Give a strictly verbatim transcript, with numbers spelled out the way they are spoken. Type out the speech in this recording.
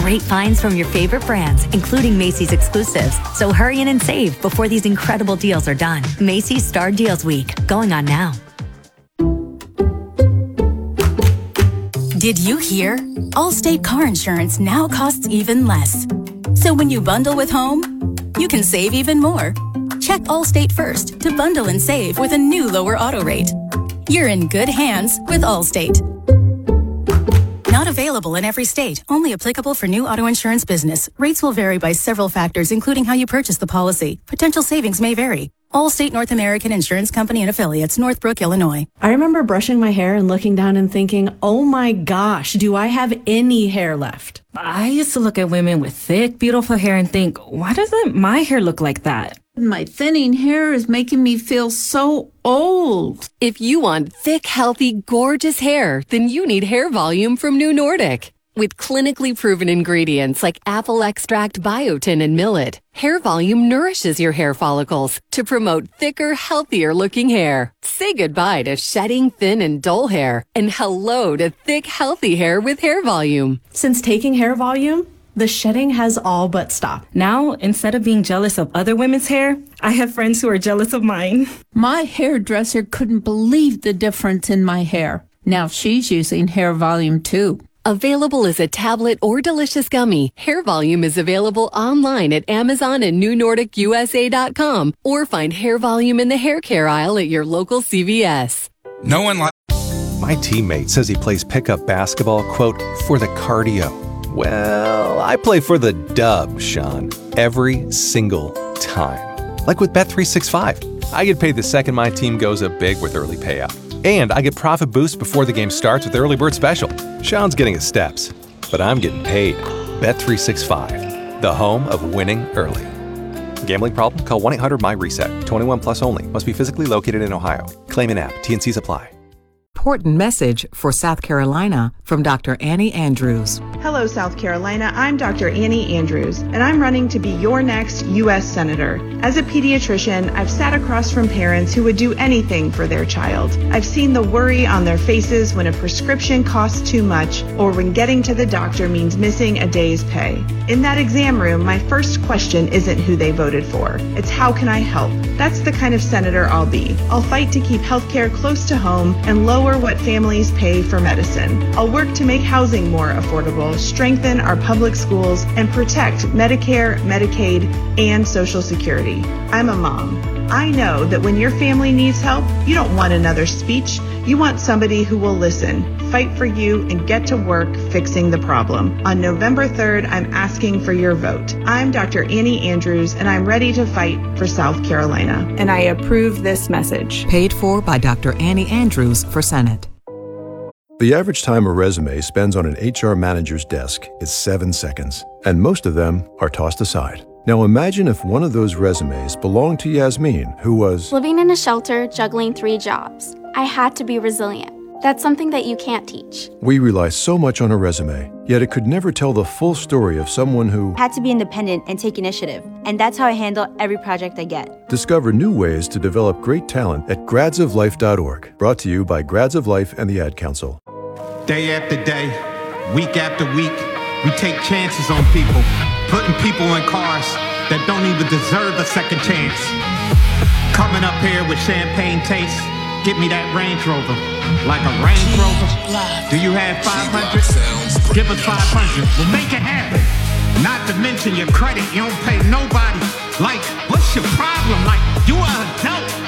great finds from your favorite brands, including Macy's exclusives. So hurry in and save before these incredible deals are done. Macy's Star Deals Week, going on now. Did you hear? Allstate car insurance now costs even less. So when you bundle with home, you can save even more. Check Allstate first to bundle and save with a new lower auto rate. You're in good hands with Allstate. Not available in every state. Only applicable for new auto insurance business. Rates will vary by several factors, including how you purchase the policy. Potential savings may vary. Allstate North American Insurance Company and Affiliates, Northbrook, Illinois. I remember brushing my hair and looking down and thinking, oh my gosh, do I have any hair left? I used to look at women with thick, beautiful hair and think, why doesn't my hair look like that? My thinning hair is making me feel so old. If you want thick, healthy, gorgeous hair, then you need Hair Volume from New Nordic. With clinically proven ingredients like apple extract, biotin, and millet, Hair Volume nourishes your hair follicles to promote thicker, healthier-looking hair. Say goodbye to shedding, thin, and dull hair, and hello to thick, healthy hair with Hair Volume. Since taking Hair Volume, the shedding has all but stopped. Now, instead of being jealous of other women's hair, I have friends who are jealous of mine. My hairdresser couldn't believe the difference in my hair. Now she's using Hair Volume too. Available as a tablet or delicious gummy, Hair Volume is available online at Amazon and New Nordic U S A dot com, or find Hair Volume in the hair care aisle at your local C V S. No one like... My teammate says he plays pickup basketball, quote, for the cardio. Well, I play for the dub, Sean, every single time. Like with Bet three sixty-five. I get paid the second my team goes up big with early payout. And I get profit boosts before the game starts with Early Bird Special. Sean's getting his steps, but I'm getting paid. Bet three sixty-five, the home of winning early. Gambling problem? Call one eight hundred my reset. twenty-one plus only. Must be physically located in Ohio. Claim in app. T N Cs apply. Important message for South Carolina from Doctor Annie Andrews. Hello, South Carolina. I'm Doctor Annie Andrews, and I'm running to be your next U S Senator. As a pediatrician, I've sat across from parents who would do anything for their child. I've seen the worry on their faces when a prescription costs too much or when getting to the doctor means missing a day's pay. In that exam room, my first question isn't who they voted for. It's how can I help? That's the kind of senator I'll be. I'll fight to keep healthcare close to home and lower what families pay for medicine. I'll work to make housing more affordable, strengthen our public schools, and protect Medicare, Medicaid, and Social Security. I'm a mom. I know that when your family needs help, you don't want another speech. You want somebody who will listen, fight for you, and get to work fixing the problem. On November third, I'm asking for your vote. I'm Doctor Annie Andrews, and I'm ready to fight for South Carolina. And I approve this message. Paid for by Doctor Annie Andrews for Senate. The average time a resume spends on an H R manager's desk is seven seconds, and most of them are tossed aside. Now imagine if one of those resumes belonged to Yasmin, who was living in a shelter, juggling three jobs. I had to be resilient. That's something that you can't teach. We rely so much on a resume, yet it could never tell the full story of someone who had to be independent and take initiative. And that's how I handle every project I get. Discover new ways to develop great talent at grads of life dot org. Brought to you by Grads of Life and the Ad Council. Day after day, week after week, we take chances on people, putting people in cars that don't even deserve a second chance. Coming up here with champagne taste, get me that Range Rover. Like a Range Rover? Do you have five hundred? Give us five hundred. We'll make it happen. Not to mention your credit, you don't pay nobody. Like